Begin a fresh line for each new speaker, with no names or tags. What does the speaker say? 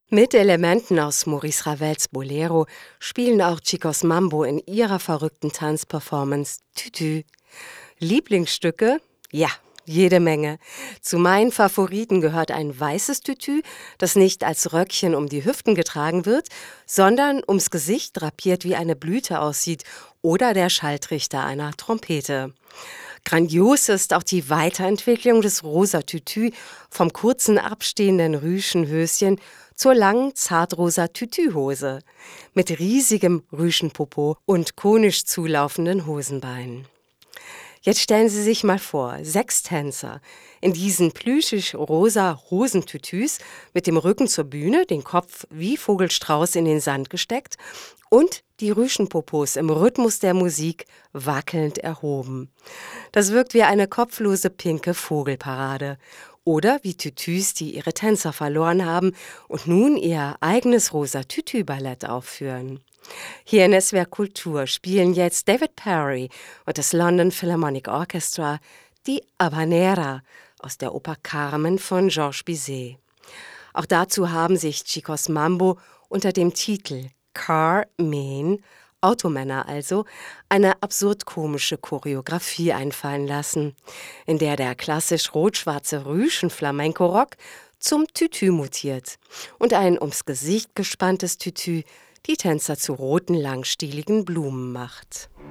Mit Elementen aus Maurice Ravels Bolero spielen auch Chicos Mambo in ihrer verrückten Tanzperformance Tütü. Lieblingsstücke? Ja, jede Menge. Zu meinen Favoriten gehört ein weißes Tütü, das nicht als Röckchen um die Hüften getragen wird, sondern ums Gesicht drapiert wie eine Blüte aussieht oder der Schalltrichter einer Trompete. Grandios ist auch die Weiterentwicklung des rosa Tütü vom kurzen abstehenden Rüschenhöschen zur langen zartrosa Tütühose mit riesigem Rüschenpopo und konisch zulaufenden Hosenbeinen. Jetzt stellen Sie sich mal vor, 6 Tänzer in diesen plüschig-rosa Hosentütüs mit dem Rücken zur Bühne, den Kopf wie Vogelstrauß in den Sand gesteckt und die Rüschenpopos im Rhythmus der Musik wackelnd erhoben. Das wirkt wie eine kopflose pinke Vogelparade. Oder wie Tütüs, die ihre Tänzer verloren haben und nun ihr eigenes rosa Tütü-Ballett aufführen. Hier in SWR Kultur spielen jetzt David Perry und das London Philharmonic Orchestra die Habanera aus der Oper Carmen von Georges Bizet. Auch dazu haben sich Chicos Mambo unter dem Titel Carmen, Automänner also, eine absurd-komische Choreografie einfallen lassen, in der der klassisch rot-schwarze Rüschen-Flamenco-Rock zum Tütü mutiert und ein ums Gesicht gespanntes Tütü die Tänzer zu roten, langstieligen Blumen macht.